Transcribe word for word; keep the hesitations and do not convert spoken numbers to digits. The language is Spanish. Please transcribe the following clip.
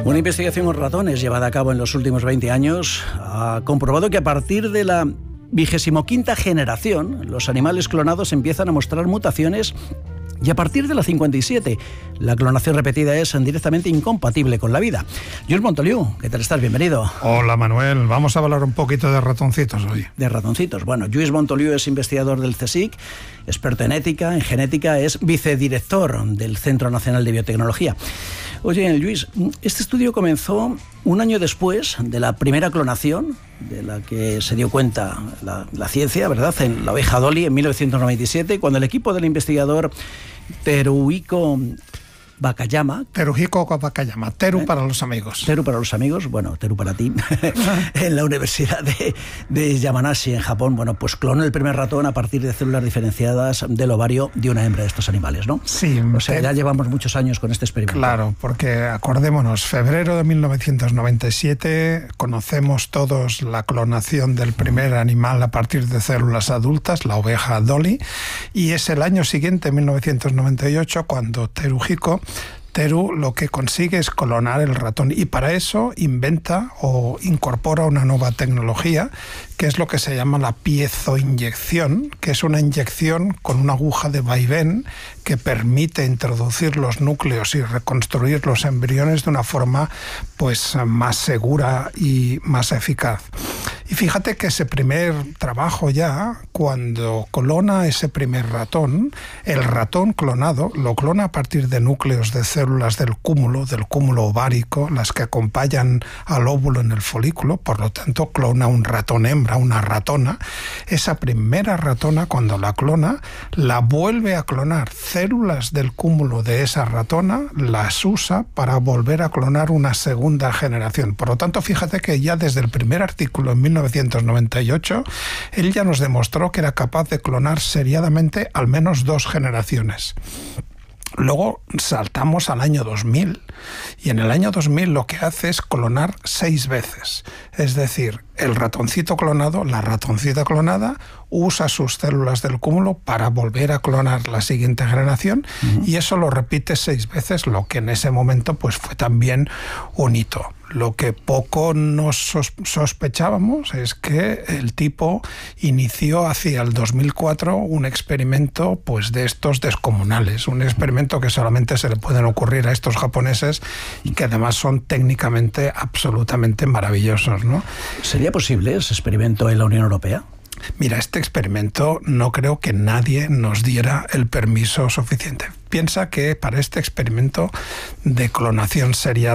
Una investigación con ratones llevada a cabo en los últimos veinte años ha comprobado que a partir de la vigésimo quinta generación los animales clonados empiezan a mostrar mutaciones y a partir de la cincuenta y siete la clonación repetida es directamente incompatible con la vida. Lluís Montoliu, ¿qué tal estás? Bienvenido. Hola Manuel, vamos a hablar un poquito de ratoncitos hoy. De ratoncitos. Bueno, Lluís Montoliu es investigador del CSIC, experto en ética, en genética, es vicedirector del Centro Nacional de Biotecnología. Oye, Lluís, este estudio comenzó un año después de la primera clonación, de la que se dio cuenta la, la ciencia, ¿verdad?, en la oveja Dolly en mil novecientos noventa y siete, cuando el equipo del investigador Teruhiko Wakayama. Teruhiko Wakayama, Teru ¿Eh? para los amigos. Teru para los amigos, bueno, Teru para ti, en la Universidad de, de Yamanashi, en Japón. Bueno, pues clonó el primer ratón a partir de células diferenciadas del ovario de una hembra de estos animales, ¿no? Sí. O sea, ya llevamos muchos años con este experimento. Claro, porque acordémonos, febrero de mil novecientos noventa y siete, conocemos todos la clonación del primer animal a partir de células adultas, la oveja Dolly, y es el año siguiente, mil novecientos noventa y ocho, cuando Teruhiko Teru lo que consigue es clonar el ratón y para eso inventa o incorpora una nueva tecnología que es lo que se llama la piezoinyección, que es una inyección con una aguja de vaivén que permite introducir los núcleos y reconstruir los embriones de una forma pues más segura y más eficaz. Y fíjate que ese primer trabajo ya, cuando clona ese primer ratón, el ratón clonado lo clona a partir de núcleos de células del cúmulo, del cúmulo ovárico, las que acompañan al óvulo en el folículo, por lo tanto clona un ratón hembra, una ratona. Esa primera ratona, cuando la clona, la vuelve a clonar células del cúmulo de esa ratona, las usa para volver a clonar una segunda generación. Por lo tanto, fíjate que ya desde el primer artículo en mil novecientos noventa y ocho, él ya nos demostró que era capaz de clonar seriadamente al menos dos generaciones. Luego saltamos al año dos mil y en el año dos mil lo que hace es clonar seis veces. Es decir, el ratoncito clonado, la ratoncita clonada, usa sus células del cúmulo para volver a clonar la siguiente generación uh-huh. y eso lo repite seis veces, lo que en ese momento pues fue también un hito. Lo que poco nos sospechábamos es que el tipo inició hacia el dos mil cuatro un experimento pues de estos descomunales, un experimento que solamente se le pueden ocurrir a estos japoneses y que además son técnicamente absolutamente maravillosos, ¿no? ¿Sería posible ese experimento en la Unión Europea? Mira, este experimento no creo que nadie nos diera el permiso suficiente. Piensa que para este experimento de clonación seriada